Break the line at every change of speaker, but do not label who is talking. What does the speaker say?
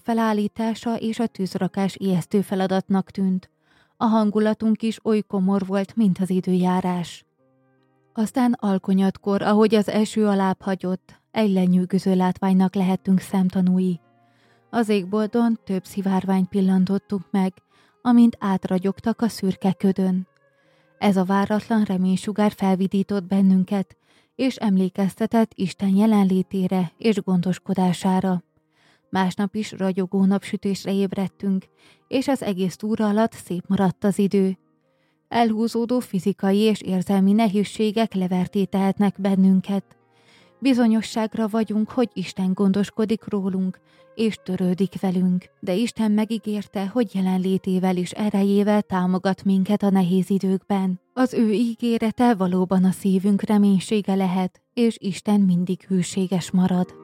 felállítása és a tűzrakás ijesztő feladatnak tűnt. A hangulatunk is oly komor volt, mint az időjárás. Aztán alkonyatkor, ahogy az eső alább hagyott, egy lenyűgöző látványnak lehettünk szemtanúi. Az égboldon több szivárványt pillantottunk meg, amint átragyogtak a szürke ködön. Ez a váratlan reménysugár felvidított bennünket, és emlékeztetett Isten jelenlétére és gondoskodására. Másnap is ragyogó napsütésre ébredtünk, és az egész túra alatt szép maradt az idő. Elhúzódó fizikai és érzelmi nehézségek leverté tehetnek bennünket. Bizonyosságra vagyunk, hogy Isten gondoskodik rólunk, és törődik velünk, de Isten megígérte, hogy jelenlétével és erejével támogat minket a nehéz időkben. Az ő ígérete valóban a szívünk reménysége lehet, és Isten mindig hűséges marad.